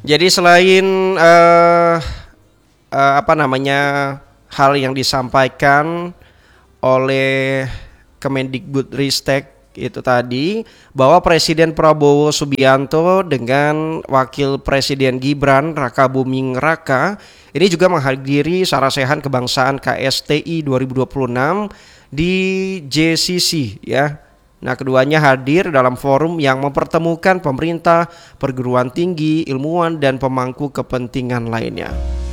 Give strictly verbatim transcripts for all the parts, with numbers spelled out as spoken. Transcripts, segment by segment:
Jadi selain uh, uh, apa namanya hal yang disampaikan oleh Kemendikbudristek itu tadi, bahwa Presiden Prabowo Subianto dengan Wakil Presiden Gibran Rakabuming Raka ini juga menghadiri Sarasehan Kebangsaan K S T I dua ribu dua puluh enam di J C C ya. Nah, keduanya hadir dalam forum yang mempertemukan pemerintah, perguruan tinggi, ilmuwan, dan pemangku kepentingan lainnya.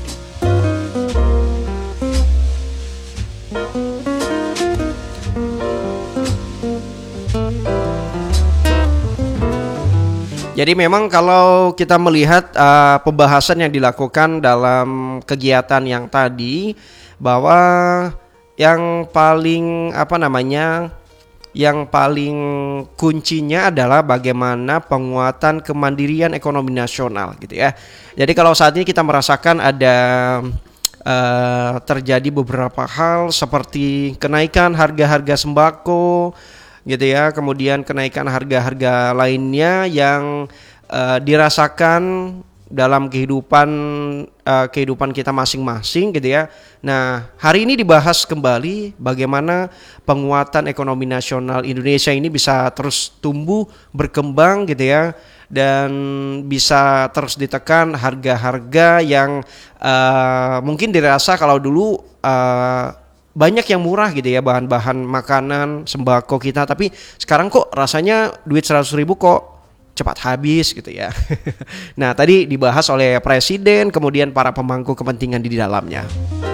Jadi memang kalau kita melihat uh, pembahasan yang dilakukan dalam kegiatan yang tadi, bahwa yang paling apa namanya yang paling kuncinya adalah bagaimana penguatan kemandirian ekonomi nasional gitu ya. Jadi kalau saat ini kita merasakan ada uh, terjadi beberapa hal seperti kenaikan harga-harga sembako gitu ya, kemudian kenaikan harga-harga lainnya yang uh, dirasakan dalam kehidupan uh, kehidupan kita masing-masing gitu ya. Nah, hari ini dibahas kembali bagaimana penguatan ekonomi nasional Indonesia ini bisa terus tumbuh, berkembang gitu ya, dan bisa terus ditekan harga-harga yang uh, mungkin dirasa kalau dulu uh, banyak yang murah gitu ya, bahan-bahan makanan, sembako kita, tapi sekarang kok rasanya duit seratus ribu kok cepat habis gitu ya. Nah, tadi dibahas oleh Presiden, kemudian para pemangku kepentingan di dalamnya.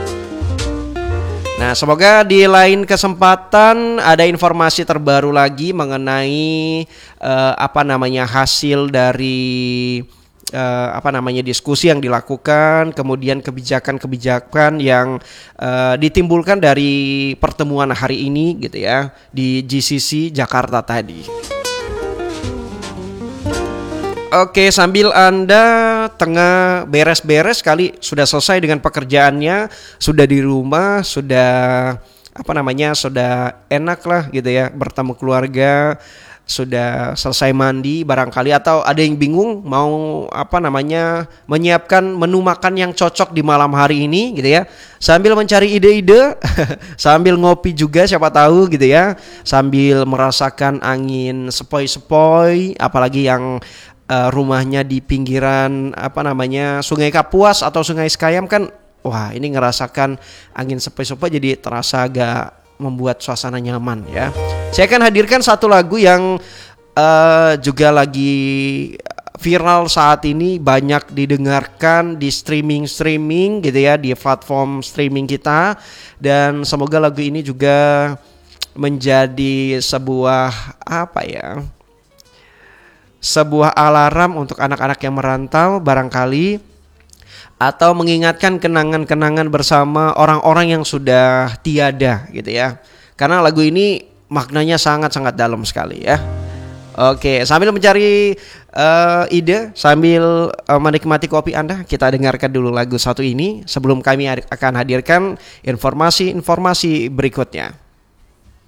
Nah, semoga di lain kesempatan ada informasi terbaru lagi mengenai uh, apa namanya hasil dari Uh, apa namanya diskusi yang dilakukan, kemudian kebijakan-kebijakan yang uh, ditimbulkan dari pertemuan hari ini gitu ya di G C C Jakarta tadi. Oke, sambil Anda tengah beres-beres kali sudah selesai dengan pekerjaannya, sudah di rumah, sudah apa namanya sudah enak lah gitu ya bertemu keluarga, sudah selesai mandi barangkali, atau ada yang bingung mau apa namanya menyiapkan menu makan yang cocok di malam hari ini gitu ya, sambil mencari ide-ide sambil ngopi juga siapa tahu gitu ya, sambil merasakan angin sepoi-sepoi, apalagi yang uh, rumahnya di pinggiran apa namanya Sungai Kapuas atau Sungai Sekayam kan, wah ini ngerasakan angin sepoi-sepoi jadi terasa agak membuat suasana nyaman ya. Saya akan hadirkan satu lagu yang uh, juga lagi viral saat ini, banyak didengarkan di streaming-streaming gitu ya, di platform streaming kita, dan semoga lagu ini juga menjadi sebuah apa ya? sebuah alarm untuk anak-anak yang merantau barangkali, atau mengingatkan kenangan-kenangan bersama orang-orang yang sudah tiada gitu ya. Karena lagu ini maknanya sangat-sangat dalam sekali ya. Oke, sambil mencari uh, ide, sambil uh, menikmati kopi Anda, kita dengarkan dulu lagu satu ini sebelum kami akan hadirkan informasi-informasi berikutnya.